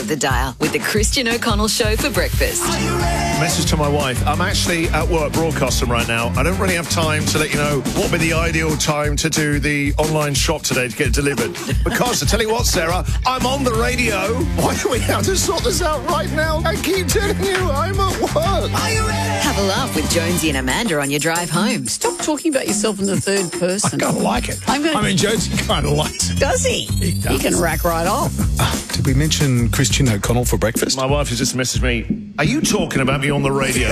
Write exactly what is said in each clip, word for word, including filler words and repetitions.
of the dial with the Christian O'Connell Show for breakfast. Message to my wife. I'm actually at work broadcasting right now. I don't really have time to let you know what would be the ideal time to do the online shop today to get it delivered. Because, I tell you what, Sarah, I'm on the radio. Why do we have to sort this out right now? I keep telling you, I'm at work. Are you ready? Have a laugh with Jonesy and Amanda on your drive home. Stop talking about yourself in the third person. I kind of like it. I'm gonna... I mean, Jonesy kind of likes it. Does he? He does. He can rack right off. Uh, did we mention Christian O'Connell for breakfast? My wife has just messaged me. Are you talking about me on the radio?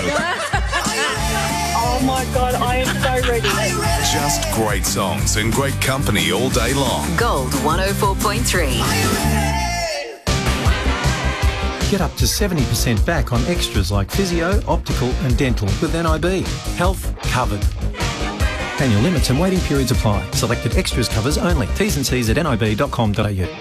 Oh my God, I am so ready. Just great songs and great company all day long. Gold one oh four point three. Get up to seventy percent back on extras like physio, optical and dental with N I B. Health covered. Annual limits and waiting periods apply. Selected extras covers only. T's and C's at nib dot com dot a u.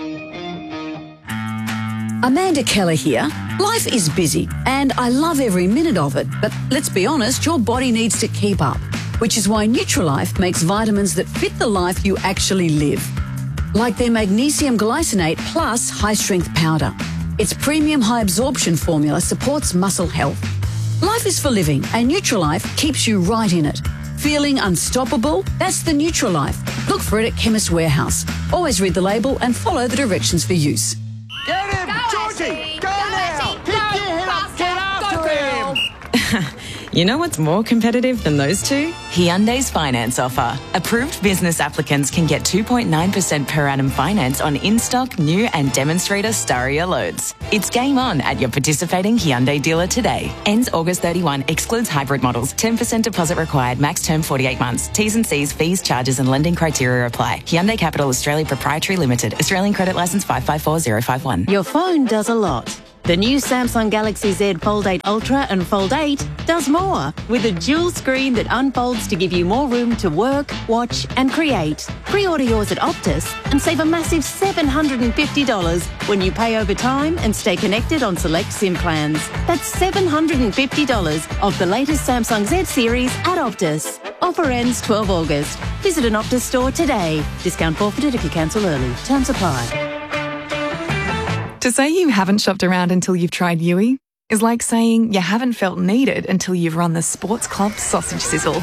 Amanda Keller here. Life is busy and I love every minute of it, but let's be honest, your body needs to keep up, which is why Nutrilife makes vitamins that fit the life you actually live. Like their magnesium glycinate plus high-strength powder. Its premium high-absorption formula supports muscle health. Life is for living and Nutrilife keeps you right in it. Feeling unstoppable? That's the Nutrilife. Look for it at Chemist Warehouse. Always read the label and follow the directions for use. Get him! Go, Georgie! Go, go now! Pick your head up! Get after him! You know what's more competitive than those two? Hyundai's finance offer. Approved business applicants can get two point nine percent per annum finance on in-stock, new and demonstrator Staria loads. It's game on at your participating Hyundai dealer today. Ends August thirty-first. Excludes hybrid models. ten percent deposit required. Max term forty-eight months. T's and C's, fees, charges and lending criteria apply. Hyundai Capital Australia Proprietary Limited. Australian credit licence five five four zero five one. Your phone does a lot. The new Samsung Galaxy Z Fold eight Ultra and Fold eight does more, with a dual screen that unfolds to give you more room to work, watch and create. Pre-order yours at Optus and save a massive seven hundred fifty dollars when you pay over time and stay connected on select SIM plans. That's seven hundred fifty dollars off the latest Samsung Z series at Optus. Offer ends twelfth of August. Visit an Optus store today. Discount forfeited if you cancel early. Terms apply. To say you haven't shopped around until you've tried Yui is like saying you haven't felt needed until you've run the Sports Club sausage sizzle.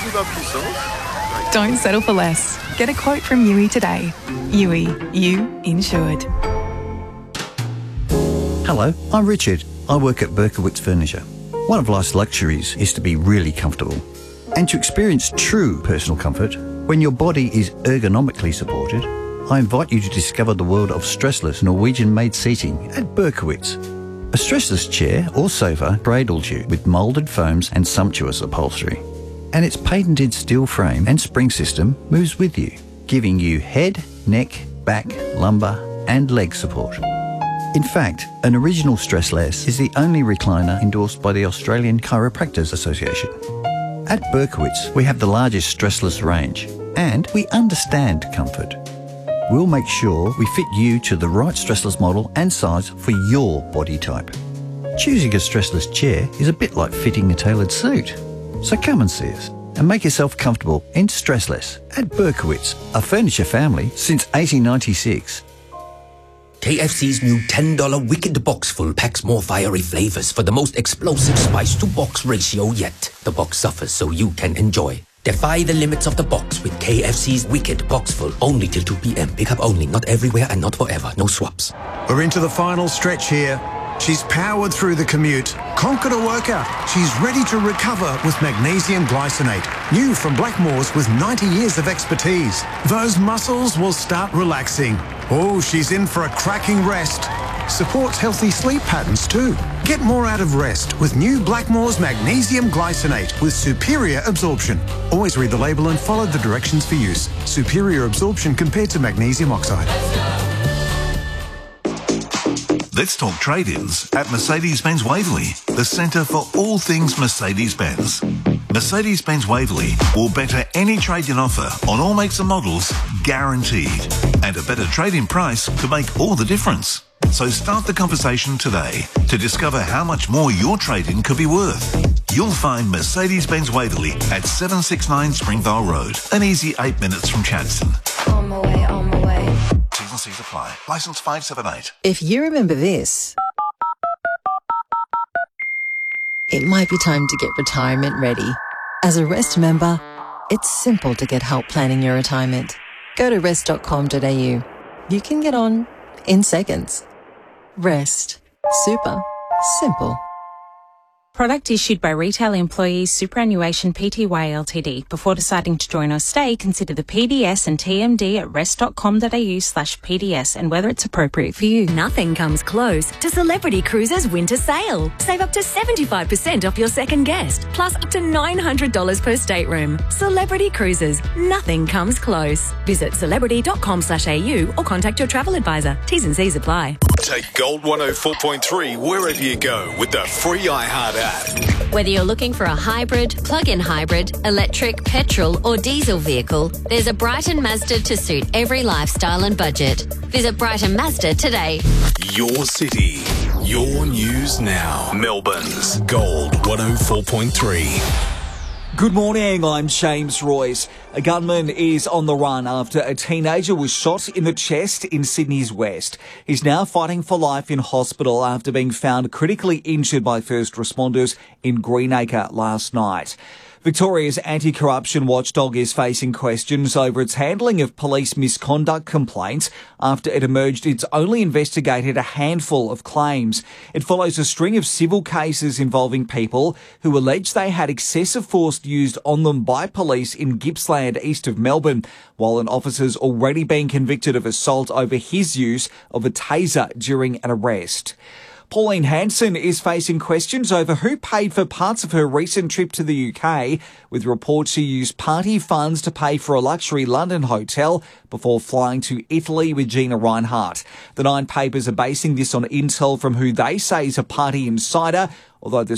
Don't settle for less. Get a quote from Yui today. Yui, you insured. Hello, I'm Richard. I work at Berkowitz Furniture. One of life's luxuries is to be really comfortable and to experience true personal comfort when your body is ergonomically supported. I invite you to discover the world of stressless Norwegian-made seating at Berkowitz. A stressless chair or sofa cradles you with moulded foams and sumptuous upholstery. And its patented steel frame and spring system moves with you, giving you head, neck, back, lumbar and leg support. In fact, an original Stressless is the only recliner endorsed by the Australian Chiropractors Association. At Berkowitz, we have the largest stressless range and we understand comfort. We'll make sure we fit you to the right stressless model and size for your body type. Choosing a stressless chair is a bit like fitting a tailored suit. So come and see us and make yourself comfortable in Stressless at Berkowitz, a furniture family since eighteen ninety-six. K F C's new ten dollar Wicked Box Full packs more fiery flavors for the most explosive spice-to-box ratio yet. The box suffers so you can enjoy. Defy the limits of the box with K F C's Wicked Box Full. Only till two p m. Pick up only, not everywhere and not forever. No swaps. We're into the final stretch here. She's powered through the commute, conquered a workout. She's ready to recover with magnesium glycinate. New from Blackmores with ninety years of expertise. Those muscles will start relaxing. Oh, she's in for a cracking rest. Supports healthy sleep patterns too. Get more out of rest with new Blackmores Magnesium Glycinate with superior absorption. Always read the label and follow the directions for use. Superior absorption compared to magnesium oxide. Let's talk trade-ins at Mercedes-Benz Waverley, the centre for all things Mercedes-Benz. Mercedes-Benz Waverley will better any trade-in offer on all makes and models, guaranteed. And a better trade-in price could make all the difference. So start the conversation today to discover how much more your trade-in could be worth. You'll find Mercedes-Benz Waverley at seven sixty-nine Springvale Road, an easy eight minutes from Chadstone. On my way, on my way. T's and and C's apply. Licence five seven eight. If you remember this, it might be time to get retirement ready. As a Rest member, it's simple to get help planning your retirement. Go to rest dot com dot a u. You can get on in seconds. Rest. Super. Simple. Product issued by Retail Employees Superannuation Pty Ltd. Before deciding to join or stay, consider the P D S and T M D at rest dot com dot a u slash P D S and whether it's appropriate for you. Nothing comes close to Celebrity Cruises Winter Sale. Save up to seventy-five percent off your second guest, plus up to nine hundred dollars per stateroom. Celebrity Cruises. Nothing comes close. Visit celebrity dot com slash a u or contact your travel advisor. T's and C's apply. Take Gold one oh four point three wherever you go with the free iHeart app. Whether you're looking for a hybrid, plug-in hybrid, electric, petrol or diesel vehicle, there's a Brighton Mazda to suit every lifestyle and budget. Visit Brighton Mazda today. Your city, your news now. Melbourne's Gold one oh four point three. Good morning, I'm James Royce. A gunman is on the run after a teenager was shot in the chest in Sydney's West. He's now fighting for life in hospital after being found critically injured by first responders in Greenacre last night. Victoria's anti-corruption watchdog is facing questions over its handling of police misconduct complaints after it emerged it's only investigated a handful of claims. It follows a string of civil cases involving people who allege they had excessive force used on them by police in Gippsland, east of Melbourne, while an officer's already been convicted of assault over his use of a taser during an arrest. Pauline Hanson is facing questions over who paid for parts of her recent trip to the U K, with reports she used party funds to pay for a luxury London hotel before flying to Italy with Gina Reinhardt. The Nine papers are basing this on intel from who they say is a party insider, although the